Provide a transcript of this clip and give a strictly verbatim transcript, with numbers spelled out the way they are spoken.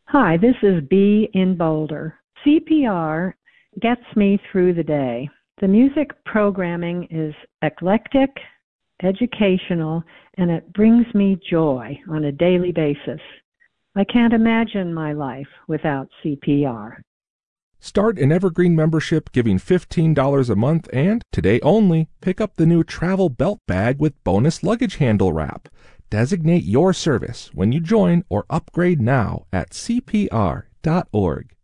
Hi, this is Bee in Boulder. C P R gets me through the day. The music programming is eclectic, educational, and it brings me joy on a daily basis. I can't imagine my life without C P R. Start an Evergreen membership giving fifteen dollars a month and, today only, pick up the new travel belt bag with bonus luggage handle wrap. Designate your service when you join or upgrade now at C P R dot org.